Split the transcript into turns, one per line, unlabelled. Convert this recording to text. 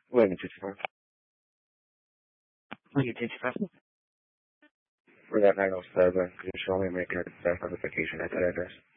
Wait a minute, for that 907, could you show me make a self notification at that address?